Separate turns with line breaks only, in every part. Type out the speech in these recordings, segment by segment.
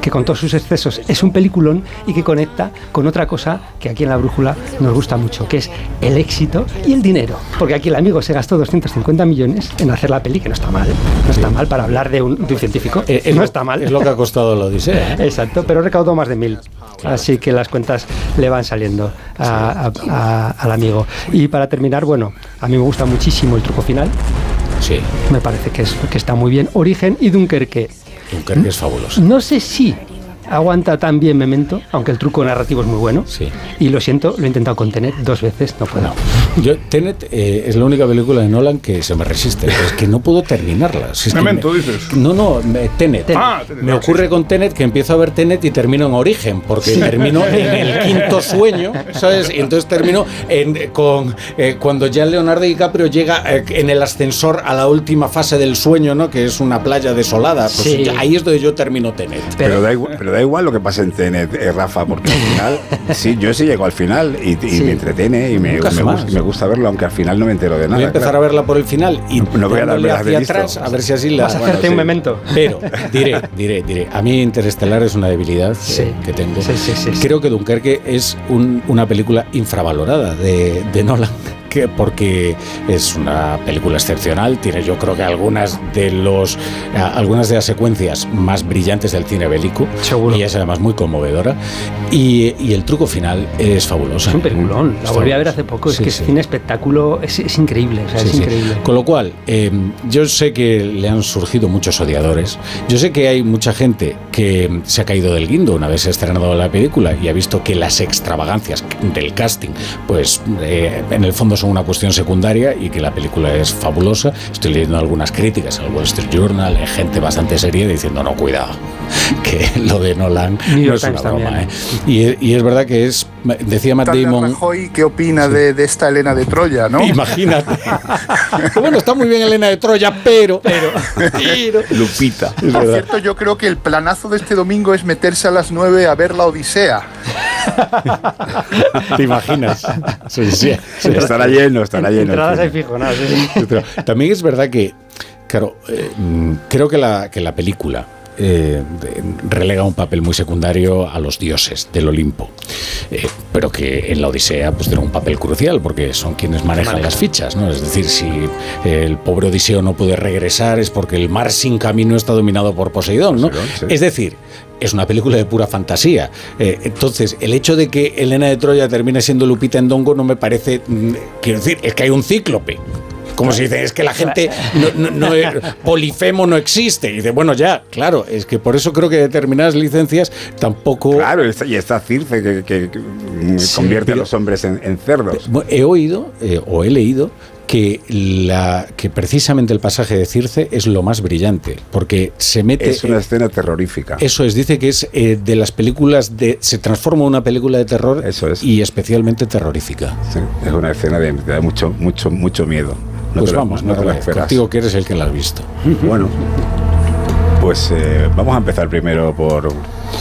que con todos sus excesos es un peliculón y que conecta con otra cosa que aquí en La Brújula nos gusta mucho, que es el éxito y el dinero. Porque aquí el amigo se gastó 250 millones en hacer la peli, que no está mal. No está mal para hablar de un científico. No está mal.
Es lo que ha costado la Odisea.
Exacto, pero recaudó más de 1.000. Claro. Así que las cuentas le van saliendo al amigo. Y para terminar, bueno, a mí me gusta muchísimo el truco final.
Sí.
Me parece que está muy bien. Origen y Dunkerque.
Dunkerque es fabuloso.
No sé si aguanta tan bien Memento, aunque el truco narrativo es muy bueno.
Sí.
Y lo siento, lo he intentado con Tenet 2 veces, no puedo.
Yo, Tenet es la única película de Nolan que se me resiste. Es que no puedo terminarla. Si es
Memento, dices.
No, Tenet. Me ocurre con Tenet que empiezo a ver Tenet y termino en Origen, porque termino en el quinto sueño, ¿sabes? Y entonces termino cuando ya Leonardo DiCaprio llega en el ascensor a la última fase del sueño, ¿no? Que es una playa desolada. Pues
sí.
Ahí es donde yo termino Tenet.
Pero da igual lo que pase en Tenet, Rafa, porque al final, sí, yo sí llego al final y me entretiene y me gusta verlo, aunque al final no me entero de nada.
Voy a empezar a verla por el final y
no voy a darle
hacia atrás a ver si así la...
Vas a hacerte un Memento.
Pero diré, a mí Interestelar es una debilidad que tengo.
Sí.
Creo que Dunkerque es una película infravalorada de Nolan. Porque es una película excepcional, tiene yo creo que algunas de las secuencias más brillantes del cine bélico.
Seguro.
Y es además muy conmovedora y el truco final es fabuloso.
Es un peliculón, la volví a ver hace poco, es que es cine espectáculo, es increíble, o sea, es increíble.
Con lo cual, yo sé que le han surgido muchos odiadores, yo sé que hay mucha gente que se ha caído del guindo una vez estrenado la película y ha visto que las extravagancias del casting, pues en el fondo son una cuestión secundaria y que la película es fabulosa. Estoy leyendo algunas críticas al Wall Street Journal, gente bastante seria diciendo no, cuidado, que lo de Nolan no es una broma, y es verdad que decía Matt Damon.
Rajoy, ¿qué opina de esta Helena de Troya, no?
Imagínate. Bueno, está muy bien Helena de Troya, pero
Lupita.
Por cierto, yo creo que el planazo de este domingo es meterse a las 9 a ver la Odisea.
¿Te imaginas? Sí.
Estará lleno.
Entradas hay fijo, nada. Sí.
También es verdad que, claro, creo que la película relega un papel muy secundario a los dioses del Olimpo, pero que en la Odisea pues tiene un papel crucial porque son quienes manejan las fichas, ¿no? Es decir, si el pobre Odiseo no puede regresar es porque el mar sin camino está dominado por Poseidón, ¿no? Sí. Es decir, es una película de pura fantasía. Entonces, el hecho de que Helena de Troya termine siendo Lupita Nyong'o no me parece... Quiero decir, es que hay un cíclope. Como si dice, es que la gente Polifemo no existe. Y dice, bueno, ya, claro, es que por eso creo que determinadas licencias tampoco...
Claro, y está Circe que convierte a los hombres en cerdos.
He oído, o he leído, que precisamente el pasaje de Circe es lo más brillante, porque se mete...
Es una escena terrorífica.
Eso es, dice que es de las películas se transforma en una película de terror.
Eso es.
Y especialmente terrorífica.
Sí, es una escena que da mucho miedo.
Pues vamos, no te lo esperas. Contigo que eres el que la has visto.
Bueno, pues vamos a empezar primero por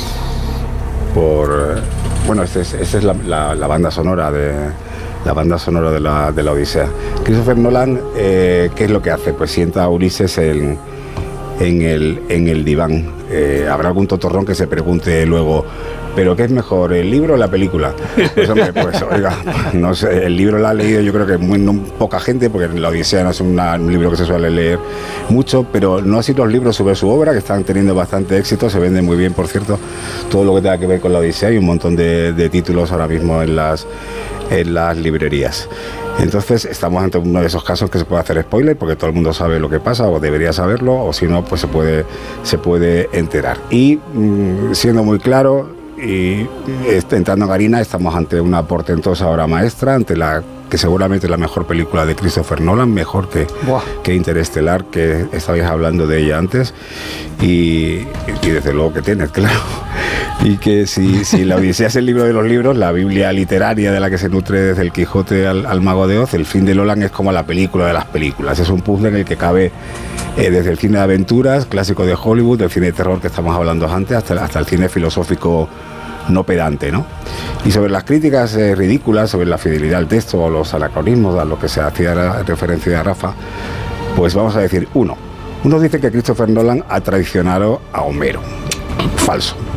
bueno, esta es la banda sonora de la Odisea. Christopher Nolan, ¿qué es lo que hace? Pues sienta a Ulises en el diván. Habrá algún totorrón que se pregunte luego, ¿pero qué es mejor, el libro o la película? Pues hombre, oiga, no sé, el libro lo ha leído yo creo que muy poca gente, porque la Odisea no es un libro que se suele leer mucho, pero no así los libros sobre su obra, que están teniendo bastante éxito, se venden muy bien, por cierto, todo lo que tenga que ver con la Odisea. Hay un montón de títulos ahora mismo en las librerías. Entonces estamos ante uno de esos casos que se puede hacer spoiler porque todo el mundo sabe lo que pasa o debería saberlo, o si no pues se puede enterar. Y siendo muy claro y entrando en harina, estamos ante una portentosa obra maestra, ante la que seguramente es la mejor película de Christopher Nolan, mejor que Interestelar, que estabais hablando de ella antes, y desde luego que Tenet, claro. Y que si la Odisea es el libro de los libros, la Biblia literaria de la que se nutre desde el Quijote al Mago de Oz, el fin de Nolan es como la película de las películas. Es un puzzle en el que cabe desde el cine de aventuras, clásico de Hollywood, del cine de terror que estamos hablando antes, hasta el cine filosófico no pedante, ¿no? Y sobre las críticas ridículas, sobre la fidelidad al texto o los anacronismos a lo que se hacía referencia a Rafa, pues vamos a decir, uno dice que Christopher Nolan ha traicionado a Homero. Falso.